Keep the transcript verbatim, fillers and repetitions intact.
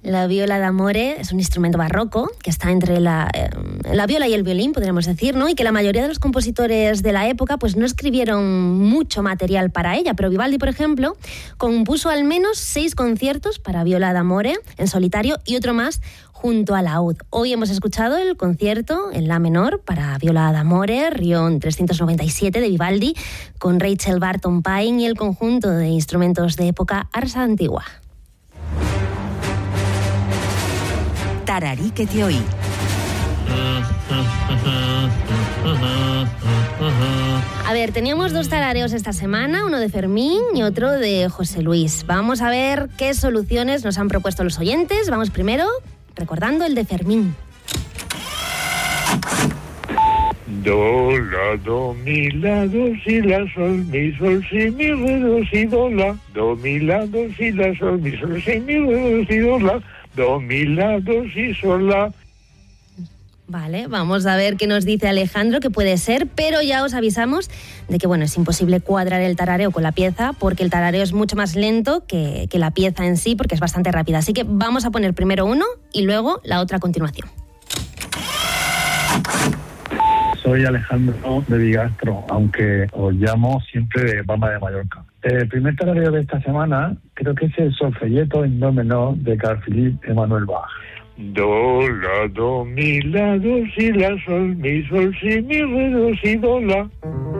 La viola d'amore es un instrumento barroco que está entre la, eh, la viola y el violín, podríamos decir, ¿no? Y que la mayoría de los compositores de la época pues no escribieron mucho material para ella, pero Vivaldi, por ejemplo, compuso al menos seis conciertos para viola d'amore en solitario y otro más junto a laúd. Hoy hemos escuchado el concierto en la menor para viola d'amore, Rion trescientos noventa y siete de Vivaldi, con Rachel Barton Pine y el conjunto de instrumentos de época Ars Antigua. Tararí que te oí. A ver, teníamos dos tarareos esta semana, uno de Fermín y otro de José Luis. Vamos a ver qué soluciones nos han propuesto los oyentes. Vamos primero recordando el de Fermín. Do, la, do, mi, la, do, si, la, sol, mi, sol, si, mi, re, do, si, do, la. Do, mi, la, do, si, la, sol, mi, sol, si, mi, re, do, si, do, la. Do, mi, la, do, si, sol, la. Vale, vamos a ver qué nos dice Alejandro, que puede ser, pero ya os avisamos de que, bueno, es imposible cuadrar el tarareo con la pieza porque el tarareo es mucho más lento que, que la pieza en sí, porque es bastante rápida. Así que vamos a poner primero uno y luego la otra a continuación. Soy Alejandro de Bigastro, aunque os llamo siempre de Palma de Mallorca. El primer tarareo de esta semana creo que es el solfeyeto en do menor de Carl Philipp Emanuel Bach. Do, la, do, mi, la, do, si, la, sol, mi, sol, si, mi, re, do, si, do, la.